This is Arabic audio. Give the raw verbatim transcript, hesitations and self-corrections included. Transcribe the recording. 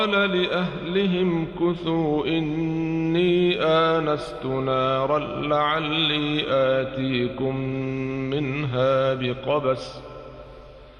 لأهلهم كثوا إني آنست نارا لعلي آتيكم منها بقبس